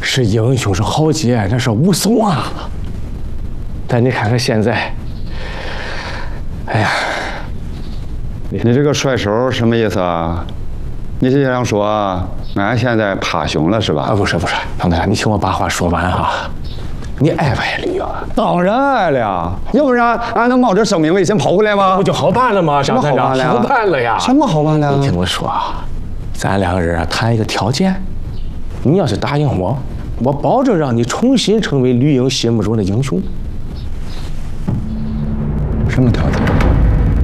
是英雄是豪杰，那是武松啊。但你看看现在，哎呀， 你这个甩手什么意思啊？你是想说俺现在怕熊了是吧？ 不是，庞德山，你听我把话说完哈。你爱不爱驴啊？ 当然爱了，要不然俺能冒着生命危险跑回来吗？ 不就好办了吗？ 什么好办了？ 好办了呀！ 什么好办了？ 你听我说啊，咱两个人啊谈一个条件，你要是答应我，我保证让你重新成为绿英心目中的英雄。 什么条件？